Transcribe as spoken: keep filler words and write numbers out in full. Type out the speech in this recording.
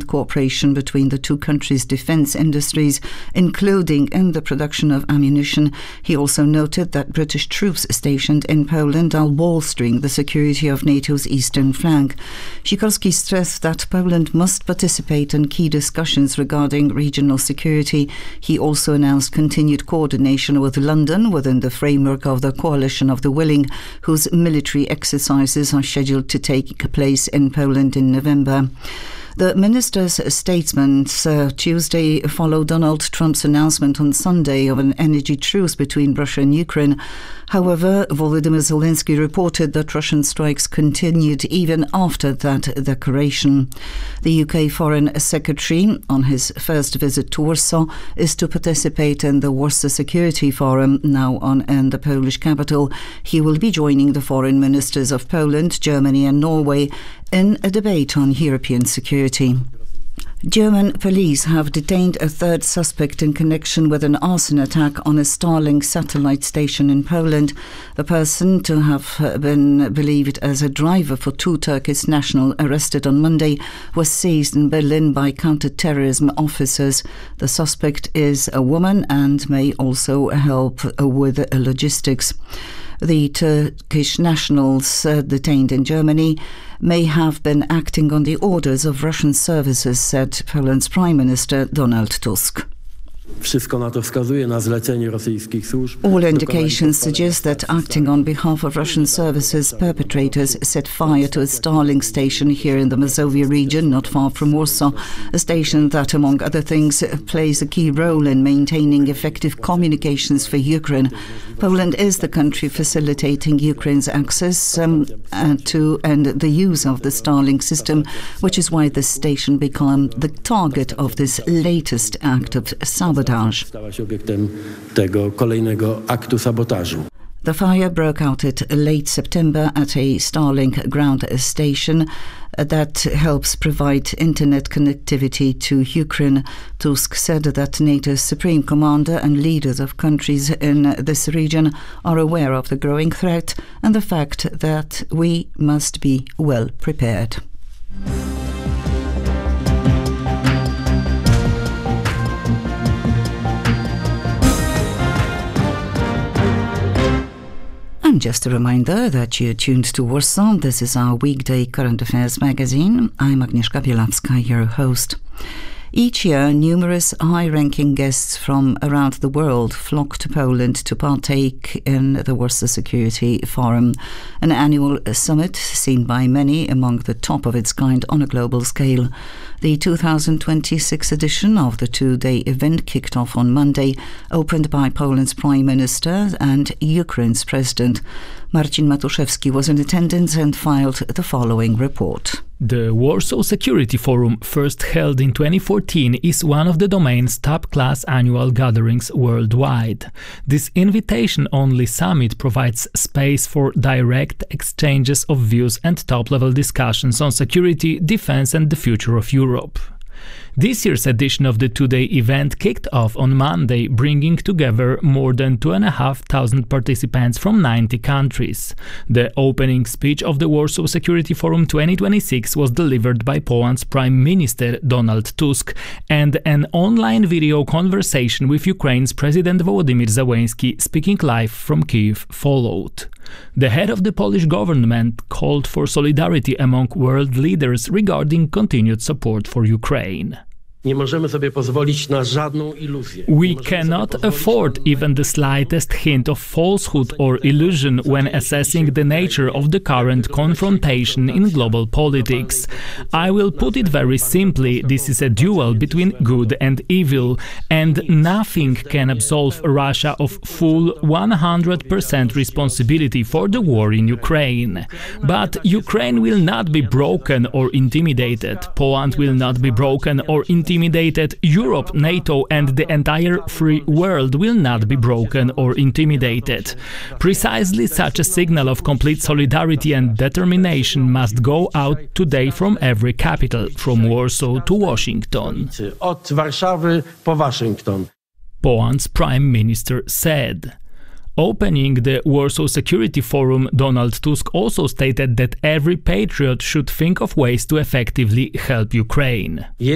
cooperation between the two countries' defence industries, including in the production of ammunition. He also noted that British troops stationed in Poland are bolstering the security of NATO's eastern flank. Sikorski stressed that Poland must participate in key discussions regarding regional security. He also announced continued coordination with London within the framework of the Coalition of the Willing, whose military exercises are scheduled to take place in Poland in November. The minister's statements uh, Tuesday followed Donald Trump's announcement on Sunday of an energy truce between Russia and Ukraine. However, Volodymyr Zelensky reported that Russian strikes continued even after that declaration. The U K Foreign Secretary, on his first visit to Warsaw, is to participate in the Warsaw Security Forum, now on in the Polish capital. He will be joining the foreign ministers of Poland, Germany and Norway in a debate on European security. German police have detained a third suspect in connection with an arson attack on a Starlink satellite station in Poland. The person, to have been believed as a driver for two Turkish nationals arrested on Monday, was seized in Berlin by counter-terrorism officers. The suspect is a woman and may also help with logistics. The Turkish nationals uh, detained in Germany may have been acting on the orders of Russian services, said Poland's Prime Minister Donald Tusk. All indications suggest that, acting on behalf of Russian services, perpetrators set fire to a Starlink station here in the Mazovia region, not far from Warsaw, a station that, among other things, plays a key role in maintaining effective communications for Ukraine. Poland is the country facilitating Ukraine's access um, uh, to and the use of the Starlink system, which is why the station became the target of this latest act of sabotage. The fire broke out at late September at a Starlink ground station that helps provide internet connectivity to Ukraine. Tusk said that NATO's supreme commander and leaders of countries in this region are aware of the growing threat and the fact that we must be well prepared. And just a reminder that you're tuned to Warsaw. This is our weekday current affairs magazine. I'm Agnieszka Bielawska, your host. Each year, numerous high-ranking guests from around the world flock to Poland to partake in the Warsaw Security Forum, an annual summit seen by many among the top of its kind on a global scale. The two thousand twenty-six edition of the two-day event kicked off on Monday, opened by Poland's Prime Minister and Ukraine's President. Marcin Matuszewski was in attendance and filed the following report. The Warsaw Security Forum, first held in twenty fourteen, is one of the domain's top-class annual gatherings worldwide. This invitation-only summit provides space for direct exchanges of views and top-level discussions on security, defense and the future of Europe. This year's edition of the two-day event kicked off on Monday, bringing together more than two and a half thousand participants from ninety countries. The opening speech of the Warsaw Security Forum twenty twenty-six was delivered by Poland's Prime Minister Donald Tusk, and an online video conversation with Ukraine's President Volodymyr Zelensky, speaking live from Kyiv, followed. The head of the Polish government called for solidarity among world leaders regarding continued support for Ukraine. We cannot afford even the slightest hint of falsehood or illusion when assessing the nature of the current confrontation in global politics. I will put it very simply, this is a duel between good and evil, and nothing can absolve Russia of full one hundred percent responsibility for the war in Ukraine. But Ukraine will not be broken or intimidated. Poland will not be broken or intimidated. Intimidated, Europe, NATO and the entire free world will not be broken or intimidated. Precisely such a signal of complete solidarity and determination must go out today from every capital, from Warsaw to Washington. Poland's Prime Minister said. Opening the Warsaw Security Forum, Donald Tusk also stated that every patriot should think of ways to effectively help Ukraine.